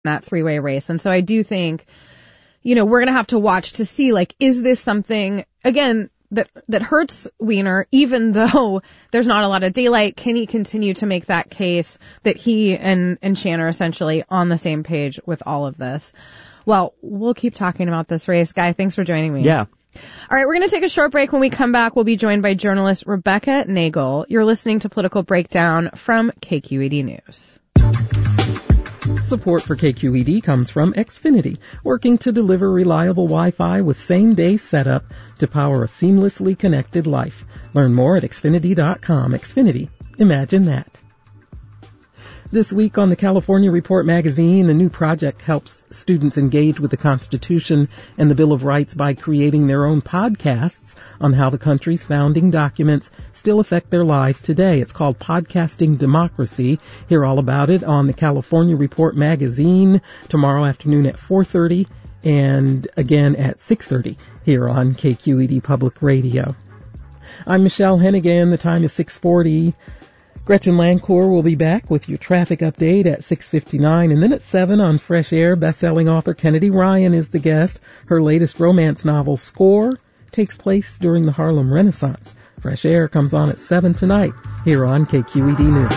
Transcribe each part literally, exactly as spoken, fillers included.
that three-way race. And so I do think, you know, we're going to have to watch to see, like, is this something, again, that that hurts Weiner, even though there's not a lot of daylight? Can he continue to make that case that he and, and Shan are essentially on the same page with all of this? Well, we'll keep talking about this race. Guy, thanks for joining me. Yeah. All right, we're going to take a short break. When we come back, we'll be joined by journalist Rebecca Nagel. You're listening to Political Breakdown from K Q E D News. Support for K Q E D comes from Xfinity, working to deliver reliable Wi-Fi with same-day setup to power a seamlessly connected life. Learn more at Xfinity dot com. Xfinity. Imagine that. This week on the California Report magazine, a new project helps students engage with the Constitution and the Bill of Rights by creating their own podcasts on how the country's founding documents still affect their lives today. It's called Podcasting Democracy. Hear all about it on the California Report magazine tomorrow afternoon at four thirty and again at six thirty here on K Q E D Public Radio. I'm Michelle Hennigan. The time is six forty. Gretchen Lancourt will be back with your traffic update at six fifty-nine, and then at seven on Fresh Air, best-selling author Kennedy Ryan is the guest. Her latest romance novel, Score, takes place during the Harlem Renaissance. Fresh Air comes on at seven tonight here on K Q E D News.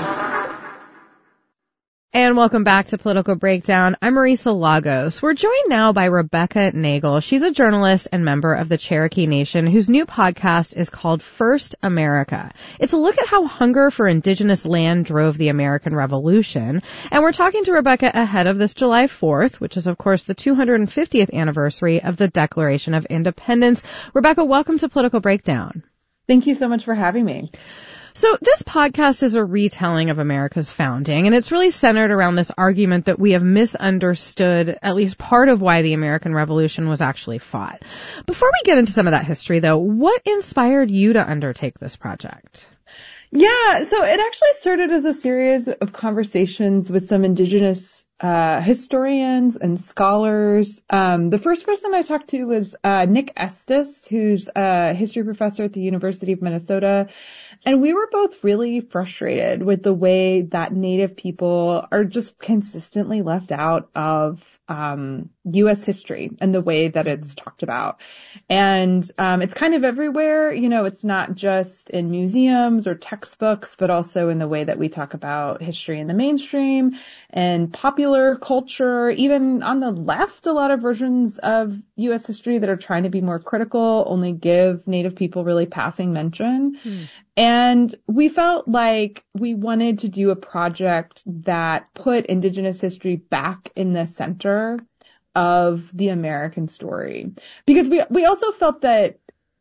And welcome back to Political Breakdown. I'm Marisa Lagos. We're joined now by Rebecca Nagel. She's a journalist and member of the Cherokee Nation whose new podcast is called First America. It's a look at how hunger for indigenous land drove the American Revolution. And we're talking to Rebecca ahead of this July fourth, which is, of course, the two hundred fiftieth anniversary of the Declaration of Independence. Rebecca, welcome to Political Breakdown. Thank you so much for having me. So this podcast is a retelling of America's founding, and it's really centered around this argument that we have misunderstood at least part of why the American Revolution was actually fought. Before we get into some of that history, though, what inspired you to undertake this project? Yeah, so it actually started as a series of conversations with some indigenous uh historians and scholars. Um the first person I talked to was uh Nick Estes, who's a history professor at the University of Minnesota. And we were both really frustrated with the way that Native people are just consistently left out of um U S history and the way that it's talked about. And um it's kind of everywhere. You know, it's not just in museums or textbooks, but also in the way that we talk about history in the mainstream and popular culture. Even on the left, a lot of versions of U S history that are trying to be more critical only give Native people really passing mention. Hmm. And we felt like we wanted to do a project that put Indigenous history back in the center of the American story. Because we we also felt that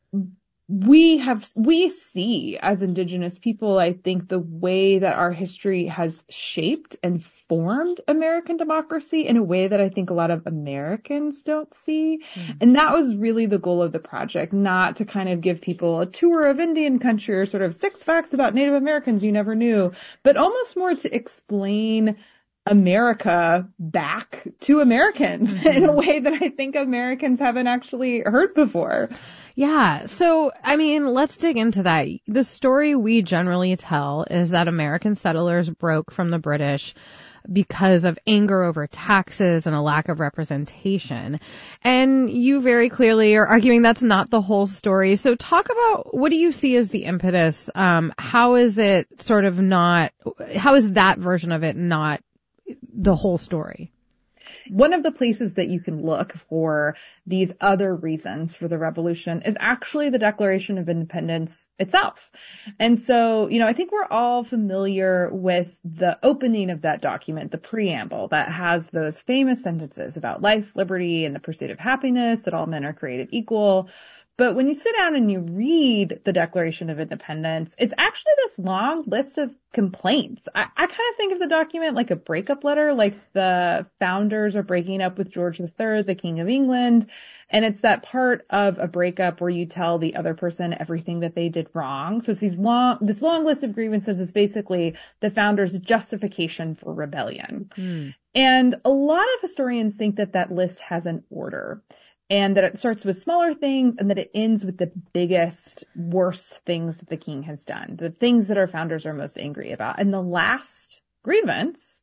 we have, we see as Indigenous people, I think, the way that our history has shaped and formed American democracy in a way that I think a lot of Americans don't see. Mm-hmm. And that was really the goal of the project, not to kind of give people a tour of Indian country or sort of six facts about Native Americans you never knew, but almost more to explain America back to Americans mm-hmm. in a way that I think Americans haven't actually heard before. Yeah. So, I mean, let's dig into that. The story we generally tell is that American settlers broke from the British because of anger over taxes and a lack of representation. And you very clearly are arguing that's not the whole story. So talk about, what do you see as the impetus? Um, how is it sort of not, how is that version of it not the whole story? One of the places that you can look for these other reasons for the revolution is actually the Declaration of Independence itself. And so, you know, I think we're all familiar with the opening of that document, the preamble that has those famous sentences about life, liberty, and the pursuit of happiness, that all men are created equal. But when you sit down and you read the Declaration of Independence, it's actually this long list of complaints. I, I kind of think of the document like a breakup letter, like the founders are breaking up with George the Third, the King of England. And it's that part of a breakup where you tell the other person everything that they did wrong. So it's these long, this long list of grievances is basically the founders' justification for rebellion. Mm. And a lot of historians think that that list has an order. And that it starts with smaller things and that it ends with the biggest, worst things that the king has done, the things that our founders are most angry about. And the last grievance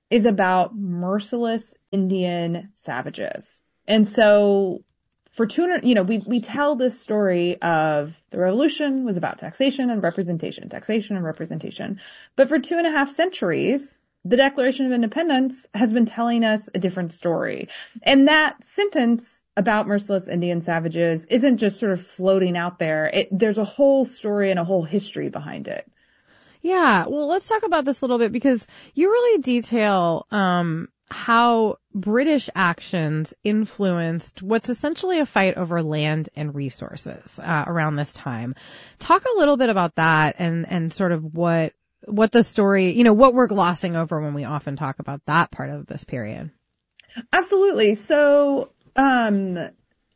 is about merciless Indian savages. And so for two hundred, you know, we, we tell this story of the revolution was about taxation and representation, taxation and representation. But for two and a half centuries, the Declaration of Independence has been telling us a different story. And that sentence about merciless Indian savages isn't just sort of floating out there. It, there's a whole story and a whole history behind it. Yeah, well, let's talk about this a little bit because you really detail um, how British actions influenced what's essentially a fight over land and resources uh, around this time. Talk a little bit about that and, and sort of what what the story, you know, what we're glossing over when we often talk about that part of this period. Absolutely. So um,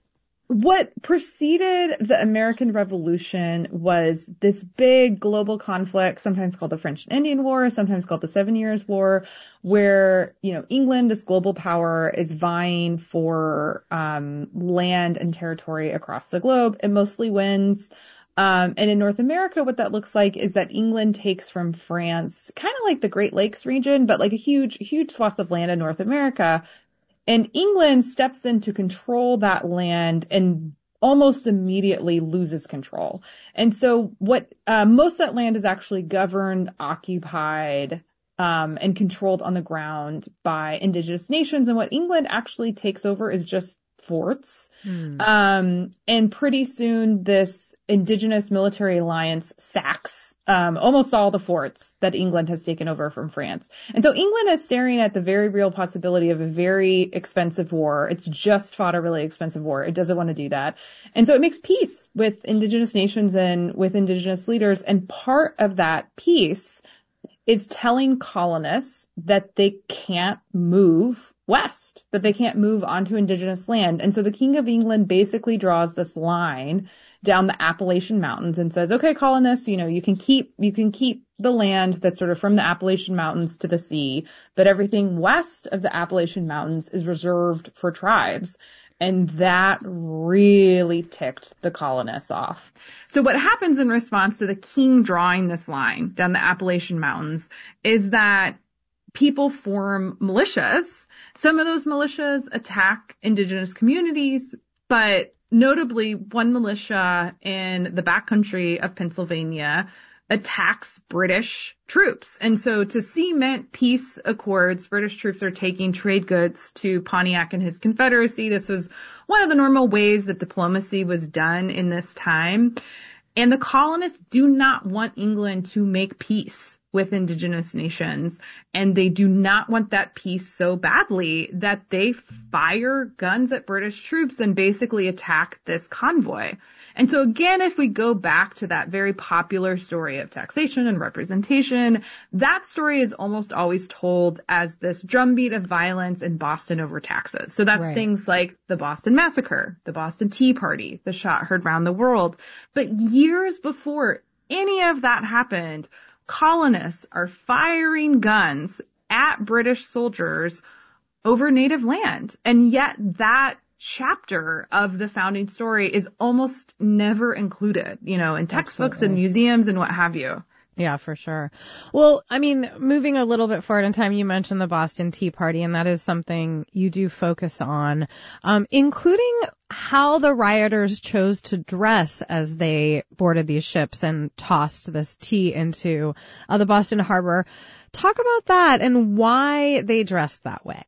what preceded the American Revolution was this big global conflict, sometimes called the French and Indian War, sometimes called the Seven Years' War, where, you know, England, this global power, is vying for um, land and territory across the globe. It mostly wins. Um, and in North America, what that looks like is that England takes from France kind of like the Great Lakes region, but like a huge, huge swath of land in North America. And England steps in to control that land and almost immediately loses control. And so what, uh, most of that land is actually governed, occupied, um, and controlled on the ground by indigenous nations. And what England actually takes over is just forts. Hmm. Um, and pretty soon this indigenous military alliance sacks um, almost all the forts that England has taken over from France. And so England is staring at the very real possibility of a very expensive war. It's just fought a really expensive war. It doesn't want to do that. And so it makes peace with indigenous nations and with indigenous leaders. And part of that peace is telling colonists that they can't move west, that they can't move onto indigenous land. And so the King of England basically draws this line down the Appalachian Mountains and says, okay, colonists, you know, you can keep, you can keep the land that's sort of from the Appalachian Mountains to the sea, but everything west of the Appalachian Mountains is reserved for tribes. And that really ticked the colonists off. So what happens in response to the king drawing this line down the Appalachian Mountains is that people form militias. Some of those militias attack indigenous communities, but notably one militia in the backcountry of Pennsylvania attacks British troops. And so to cement peace accords, British troops are taking trade goods to Pontiac and his Confederacy. This was one of the normal ways that diplomacy was done in this time. And the colonists do not want England to make peace with indigenous nations, and they do not want that peace so badly that they fire guns at British troops and basically attack this convoy. And so again, if we go back to that very popular story of taxation and representation, that story is almost always told as this drumbeat of violence in Boston over taxes. So that's right. Things like the Boston Massacre, the Boston Tea Party, the shot heard round the world. But years before any of that happened, colonists are firing guns at British soldiers over native land. And yet that chapter of the founding story is almost never included, you know, in textbooks Absolutely. And museums and what have you. Yeah, for sure. Well, I mean, moving a little bit forward in time, you mentioned the Boston Tea Party, and that is something you do focus on, um, including how the rioters chose to dress as they boarded these ships and tossed this tea into uh, the Boston Harbor. Talk about that and why they dressed that way.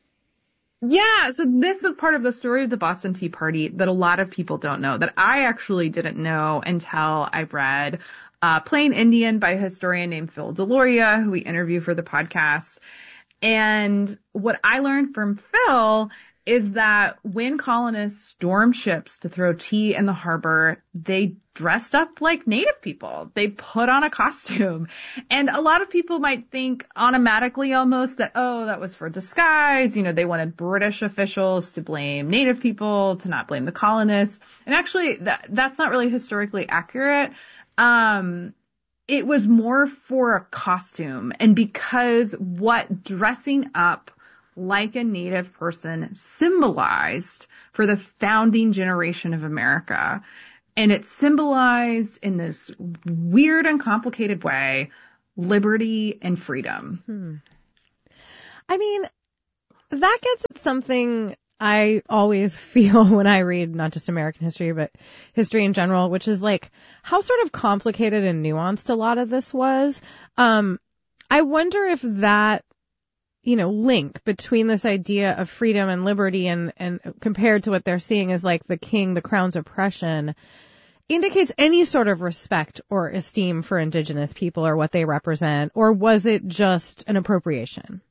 Yeah, so this is part of the story of the Boston Tea Party that a lot of people don't know, that I actually didn't know until I read Uh, Plain Indian by a historian named Phil Deloria, who we interview for the podcast. And what I learned from Phil is that when colonists stormed ships to throw tea in the harbor, they dressed up like native people. They put on a costume. And a lot of people might think automatically almost that, oh, that was for disguise. You know, they wanted British officials to blame native people, to not blame the colonists. And actually, that that's not really historically accurate. Um, it was more for a costume, and because what dressing up like a native person symbolized for the founding generation of America. And it symbolized in this weird and complicated way liberty and freedom. Hmm. I mean, that gets at something I always feel when I read not just American history, but history in general, which is like how sort of complicated and nuanced a lot of this was. Um, I wonder if that, you know, link between this idea of freedom and liberty and, and compared to what they're seeing as like the king, the crown's oppression, indicates any sort of respect or esteem for indigenous people or what they represent, or was it just an appropriation?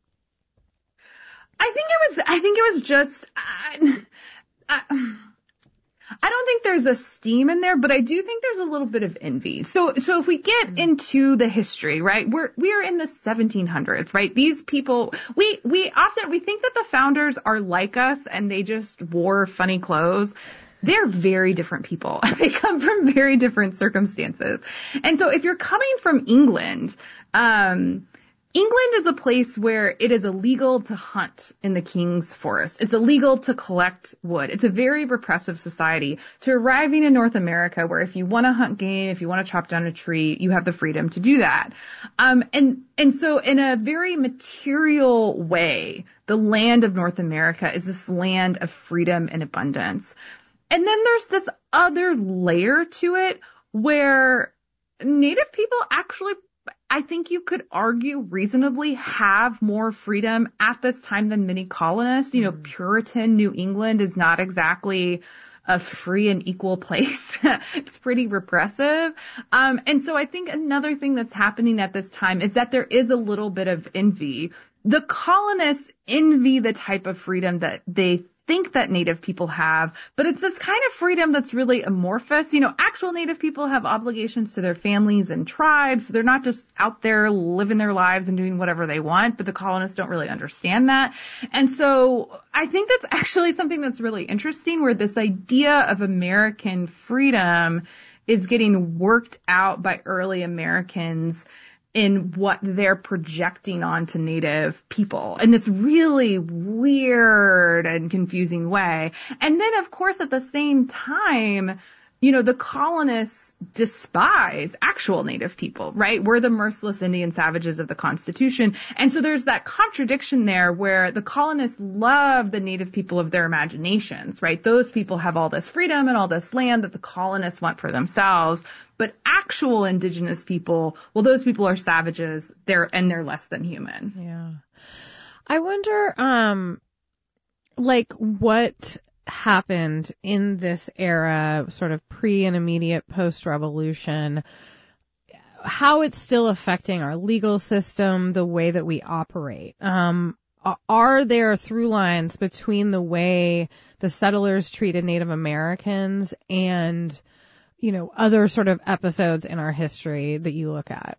I think it was, I think it was just, uh, I, I don't think there's a steam in there, but I do think there's a little bit of envy. So, so if we get into the history, right, we're, we're in the seventeen hundreds, right? These people, we, we often, we think that the founders are like us and they just wore funny clothes. They're very different people. They come from very different circumstances. And so if you're coming from England, um, England is a place where it is illegal to hunt in the king's forest. It's illegal to collect wood. It's a very repressive society. To arriving in North America, where if you want to hunt game, if you want to chop down a tree, you have the freedom to do that. Um, and, and so in a very material way, the land of North America is this land of freedom and abundance. And then there's this other layer to it where Native people actually, I think you could argue reasonably, have more freedom at this time than many colonists. You know, Puritan New England is not exactly a free and equal place. It's pretty repressive. Um, and so I think another thing that's happening at this time is that there is a little bit of envy. The colonists envy the type of freedom that they think that Native people have, but it's this kind of freedom that's really amorphous. You know, actual Native people have obligations to their families and tribes. So they're not just out there living their lives and doing whatever they want, but the colonists don't really understand that. And so I think that's actually something that's really interesting, where this idea of American freedom is getting worked out by early Americans in what they're projecting onto Native people in this really weird and confusing way. And then, of course, at the same time, you know, the colonists despise actual Native people, right? We're the merciless Indian savages of the Constitution. And so there's that contradiction there where the colonists love the Native people of their imaginations, right? Those people have all this freedom and all this land that the colonists want for themselves. But actual indigenous people, well, those people are savages, they're, and they're less than human. Yeah. I wonder, um, like what happened in this era, sort of pre and immediate post-revolution, how it's still affecting our legal system, the way that we operate. Um, are there through lines between the way the settlers treated Native Americans and, you know, other sort of episodes in our history that you look at?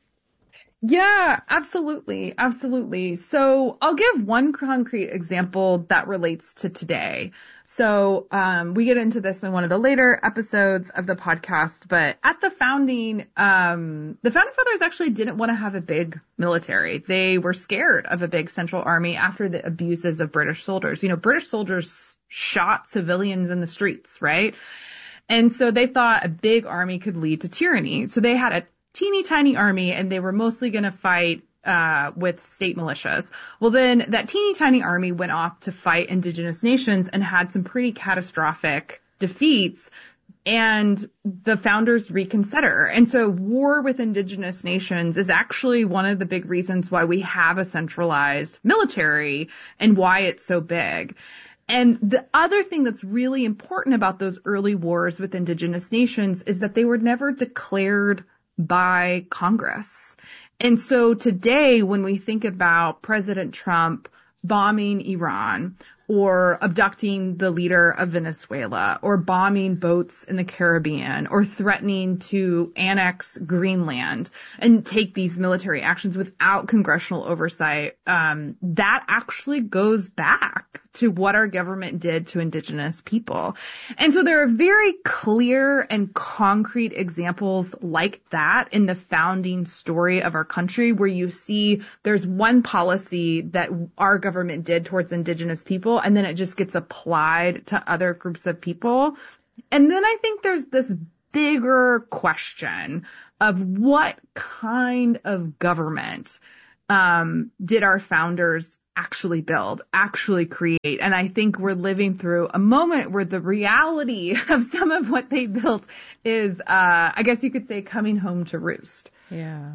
Yeah, absolutely. Absolutely. So I'll give one concrete example that relates to today. So, um, we get into this in one of the later episodes of the podcast, but at the founding, um, the founding fathers actually didn't want to have a big military. They were scared of a big central army after the abuses of British soldiers. You know, British soldiers shot civilians in the streets, right? And so they thought a big army could lead to tyranny. So they had a teeny tiny army, and they were mostly going to fight uh with state militias. Well, then that teeny tiny army went off to fight indigenous nations and had some pretty catastrophic defeats, and the founders reconsider. And so war with indigenous nations is actually one of the big reasons why we have a centralized military and why it's so big. And the other thing that's really important about those early wars with indigenous nations is that they were never declared by Congress. And so today, when we think about President Trump bombing Iran, or abducting the leader of Venezuela, or bombing boats in the Caribbean, or threatening to annex Greenland and take these military actions without congressional oversight, um, that actually goes back to what our government did to indigenous people. And so there are very clear and concrete examples like that in the founding story of our country, where you see there's one policy that our government did towards indigenous people, and then it just gets applied to other groups of people. And then I think there's this bigger question of what kind of government um, did our founders actually build, actually create. And I think we're living through a moment where the reality of some of what they built is, uh, I guess you could say, coming home to roost. Yeah.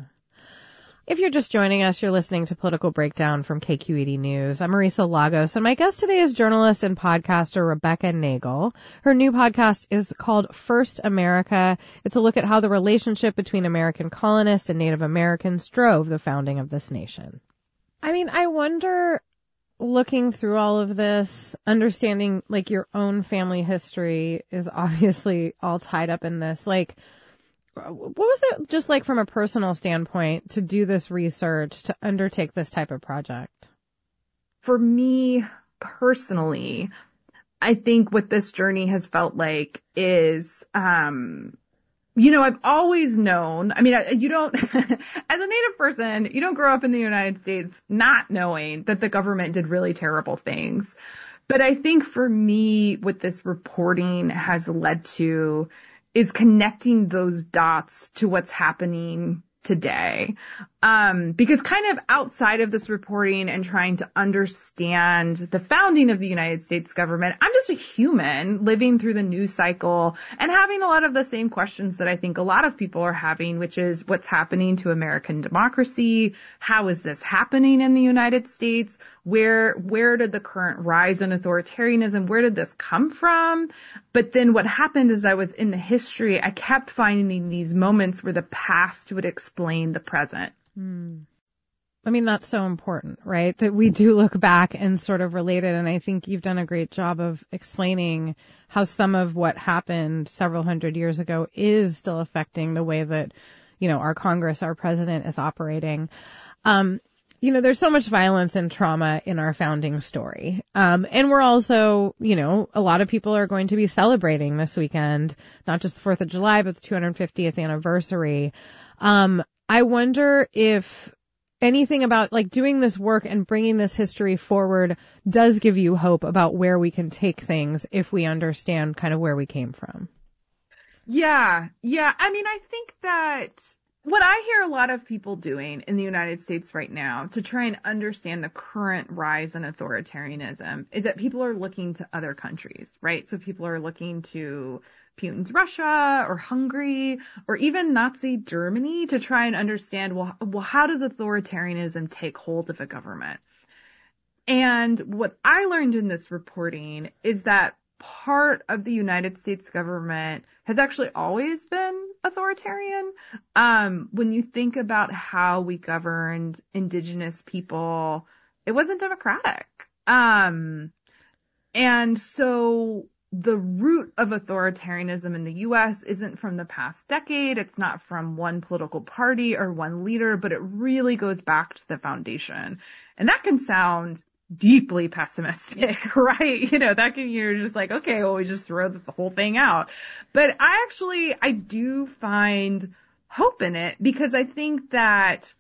If you're just joining us, you're listening to Political Breakdown from K Q E D News. I'm Marisa Lagos, and my guest today is journalist and podcaster Rebecca Nagle. Her new podcast is called First America. It's a look at how the relationship between American colonists and Native Americans drove the founding of this nation. I mean, I wonder, looking through all of this, understanding, like, your own family history is obviously all tied up in this, like, what was it just like from a personal standpoint to do this research, to undertake this type of project? For me personally, I think what this journey has felt like is, um, you know, I've always known, I mean, you don't, as a Native person, you don't grow up in the United States not knowing that the government did really terrible things. But I think for me, what this reporting has led to is connecting those dots to what's happening today. Um, because kind of outside of this reporting and trying to understand the founding of the United States government, I'm just a human living through the news cycle and having a lot of the same questions that I think a lot of people are having, which is what's happening to American democracy? How is this happening in the United States? Where, where did the current rise in authoritarianism, where did this come from? But then what happened is I was in the history, I kept finding these moments where the past would explain the present. Hmm. I mean, that's so important, right? That we do look back and sort of relate it. And I think you've done a great job of explaining how some of what happened several hundred years ago is still affecting the way that, you know, our Congress, our president is operating. Um, you know, there's so much violence and trauma in our founding story. Um, and we're also, you know, a lot of people are going to be celebrating this weekend, not just the fourth of July, but the two hundred fiftieth anniversary. Um, I wonder if anything about, like, doing this work and bringing this history forward does give you hope about where we can take things if we understand kind of where we came from. Yeah. Yeah. I mean, I think that what I hear a lot of people doing in the United States right now to try and understand the current rise in authoritarianism is that people are looking to other countries, right? So people are looking to Putin's Russia or Hungary or even Nazi Germany to try and understand, well, well, how does authoritarianism take hold of a government? And what I learned in this reporting is that part of the United States government has actually always been authoritarian. Um, when you think about how we governed indigenous people, it wasn't democratic. Um, and so the root of authoritarianism in the U S isn't from the past decade. It's not from one political party or one leader, but it really goes back to the foundation. And that can sound deeply pessimistic, right? You know, that can, you're just like, okay, well, we just throw the whole thing out. But I actually, I do find hope in it because I think that,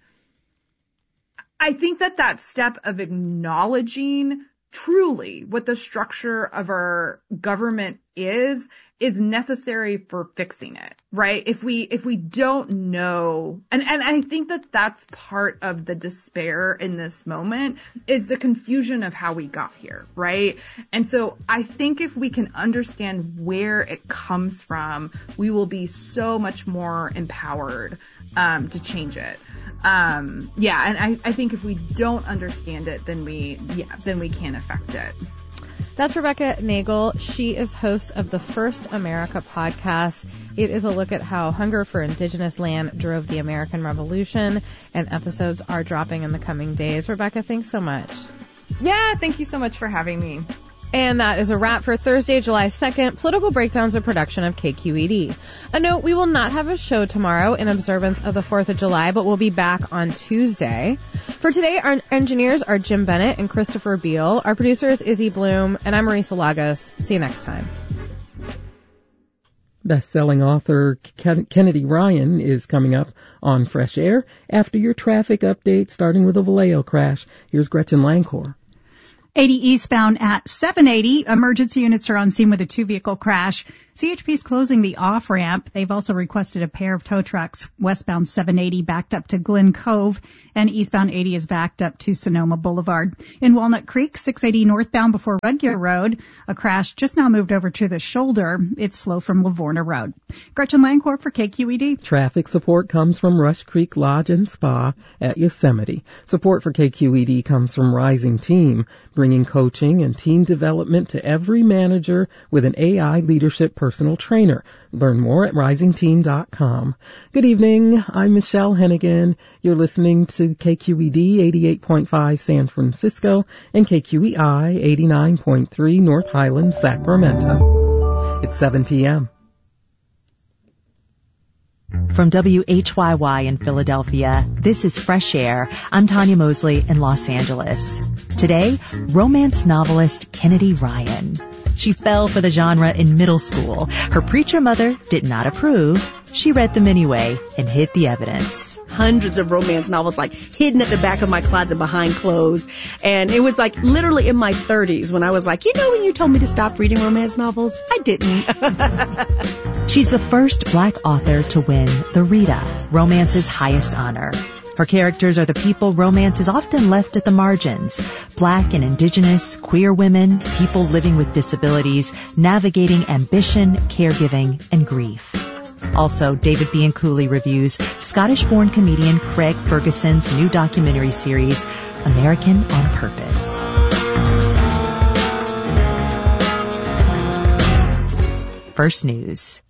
I think that that step of acknowledging truly what the structure of our government is, is necessary for fixing it, right? If we, if we don't know, and, and I think that that's part of the despair in this moment is the confusion of how we got here, right? And so I think if we can understand where it comes from, we will be so much more empowered, um, to change it. Um, yeah, and I, I think if we don't understand it, then we, yeah, then we can't affect it. That's Rebecca Nagle. She is host of the First America podcast. It is a look at how hunger for indigenous land drove the American Revolution, and episodes are dropping in the coming days. Rebecca, thanks so much. Yeah, thank you so much for having me. And that is a wrap for Thursday, July second. Political Breakdown's a production of K Q E D. A note, we will not have a show tomorrow in observance of the fourth of July, but we'll be back on Tuesday. For today, our engineers are Jim Bennett and Christopher Beal. Our producer is Izzy Bloom, and I'm Marisa Lagos. See you next time. Best-selling author Ken- Kennedy Ryan is coming up on Fresh Air after your traffic update, starting with a Vallejo crash. Here's Gretchen Lancor. eighty eastbound at seven eighty. Emergency units are on scene with a two-vehicle crash. C H P is closing the off-ramp. They've also requested a pair of tow trucks. Westbound seven eighty backed up to Glen Cove, and eastbound eighty is backed up to Sonoma Boulevard. In Walnut Creek, six eighty northbound before Redgear Road, a crash just now moved over to the shoulder. It's slow from Livorno Road. Gretchen Lancourt for K Q E D. Traffic support comes from Rush Creek Lodge and Spa at Yosemite. Support for K Q E D comes from Rising Team, bringing coaching and team development to every manager with an A I leadership personal trainer. Learn more at rising team dot com. Good evening. I'm Michelle Hennigan. You're listening to K Q E D eighty-eight point five San Francisco and K Q E I eighty-nine point three North Highlands, Sacramento. It's seven p.m. From W H Y Y in Philadelphia, this is Fresh Air. I'm Tanya Mosley in Los Angeles. Today, romance novelist Kennedy Ryan. She fell for the genre in middle school. Her preacher mother did not approve. She read them anyway and hid the evidence. Hundreds of romance novels like hidden at the back of my closet behind clothes. And it was like literally in my thirties when I was like, you know, when you told me to stop reading romance novels, I didn't. She's the first black author to win the Rita, romance's highest honor. Her characters are the people romance is often left at the margins. Black and indigenous, queer women, people living with disabilities, navigating ambition, caregiving, and grief. Also, David Bianculli reviews Scottish-born comedian Craig Ferguson's new documentary series, American on Purpose. First News.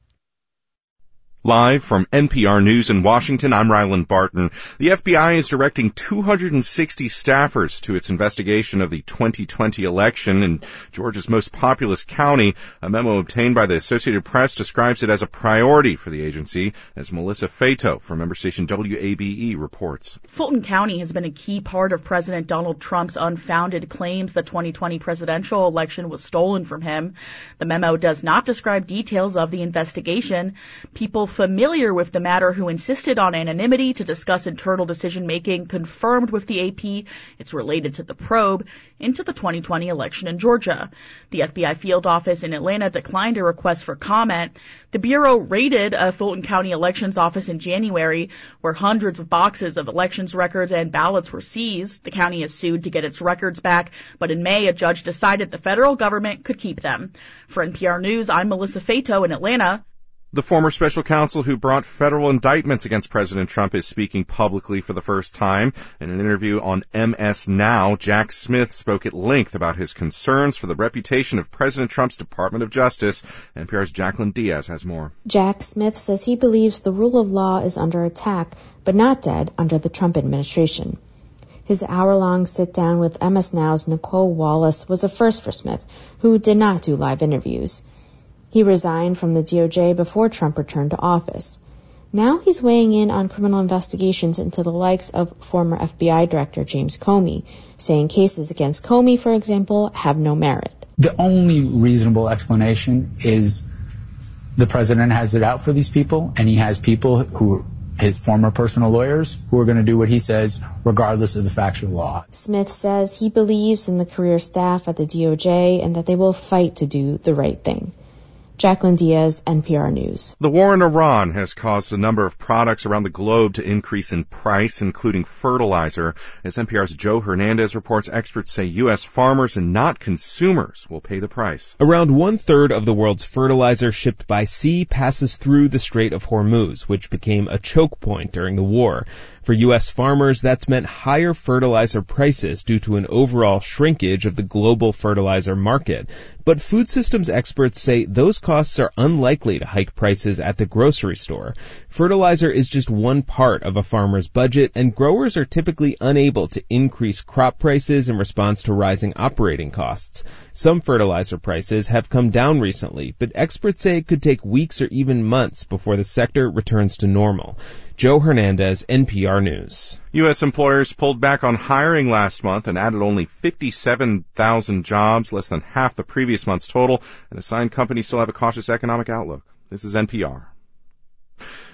Live from N P R News in Washington, I'm Ryland Barton. The F B I is directing two hundred sixty staffers to its investigation of the twenty twenty election in Georgia's most populous county. A memo obtained by the Associated Press describes it as a priority for the agency, as Melissa Fato from member station W A B E reports. Fulton County has been a key part of President Donald Trump's unfounded claims the twenty twenty presidential election was stolen from him. The memo does not describe details of the investigation. People familiar with the matter who insisted on anonymity to discuss internal decision-making confirmed with the A P it's related to the probe into the twenty twenty election in Georgia. The F B I field office in Atlanta declined a request for comment. The Bureau raided a Fulton County elections office in January where hundreds of boxes of elections records and ballots were seized. The county is sued to get its records back, but in May a judge decided the federal government could keep them. For N P R News, I'm Melissa Fato in Atlanta. The former special counsel who brought federal indictments against President Trump is speaking publicly for the first time. In an interview on M S Now, Jack Smith spoke at length about his concerns for the reputation of President Trump's Department of Justice. N P R's Jacqueline Diaz has more. Jack Smith says he believes the rule of law is under attack, but not dead under the Trump administration. His hour-long sit-down with M S Now's Nicole Wallace was a first for Smith, who did not do live interviews. He resigned from the D O J before Trump returned to office. Now he's weighing in on criminal investigations into the likes of former F B I Director James Comey, saying cases against Comey, for example, have no merit. The only reasonable explanation is the president has it out for these people, and he has people who his former personal lawyers who are going to do what he says regardless of the factual law. Smith says he believes in the career staff at the D O J and that they will fight to do the right thing. Jacqueline Diaz, N P R News. The war in Iran has caused a number of products around the globe to increase in price, including fertilizer. As N P R's Joe Hernandez reports, experts say U S farmers and not consumers will pay the price. Around one-third of the world's fertilizer shipped by sea passes through the Strait of Hormuz, which became a choke point during the war. For U S farmers, that's meant higher fertilizer prices due to an overall shrinkage of the global fertilizer market. But food systems experts say those costs are unlikely to hike prices at the grocery store. Fertilizer is just one part of a farmer's budget, and growers are typically unable to increase crop prices in response to rising operating costs. Some fertilizer prices have come down recently, but experts say it could take weeks or even months before the sector returns to normal. Joe Hernandez, N P R News. U S employers pulled back on hiring last month and added only fifty-seven thousand jobs, less than half the previous month's total, and assigned companies still have a cautious economic outlook. This is N P R.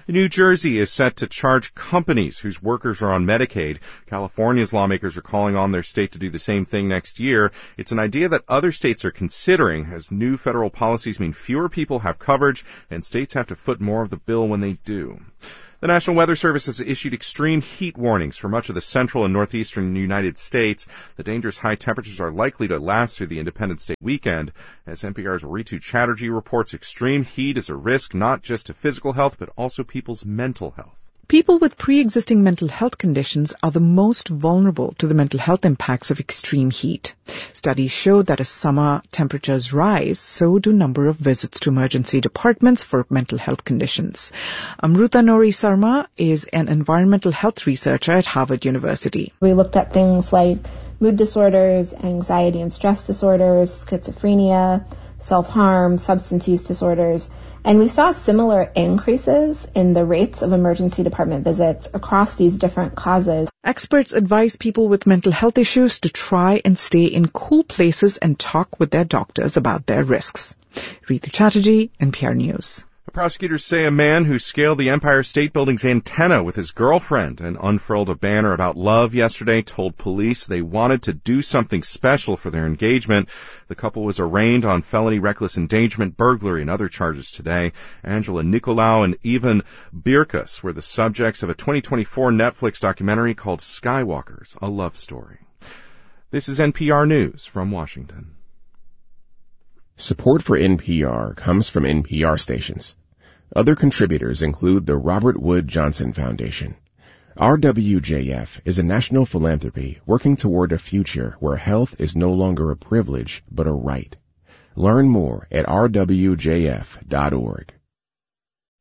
New Jersey is set to charge companies whose workers are on Medicaid. California's lawmakers are calling on their state to do the same thing next year. It's an idea that other states are considering, as new federal policies mean fewer people have coverage and states have to foot more of the bill when they do. The National Weather Service has issued extreme heat warnings for much of the central and northeastern United States. The dangerous high temperatures are likely to last through the Independence Day weekend. As N P R's Ritu Chatterjee reports, extreme heat is a risk not just to physical health, but also people's mental health. People with pre-existing mental health conditions are the most vulnerable to the mental health impacts of extreme heat. Studies show that as summer temperatures rise, so do number of visits to emergency departments for mental health conditions. Amruta Nori Sarma is an environmental health researcher at Harvard University. We looked at things like mood disorders, anxiety and stress disorders, schizophrenia, self-harm, substance use disorders, and we saw similar increases in the rates of emergency department visits across these different causes. Experts advise people with mental health issues to try and stay in cool places and talk with their doctors about their risks. Ritu Chatterjee, N P R News. Prosecutors say a man who scaled the Empire State Building's antenna with his girlfriend and unfurled a banner about love yesterday told police they wanted to do something special for their engagement. The couple was arraigned on felony reckless endangerment, burglary, and other charges today. Angela Nicolau and Ivan Birkus were the subjects of a twenty twenty-four Netflix documentary called Skywalkers, A Love Story. This is N P R News from Washington. Support for N P R comes from N P R stations. Other contributors include the Robert Wood Johnson Foundation. R W J F is a national philanthropy working toward a future where health is no longer a privilege but a right. Learn more at r w j f dot org.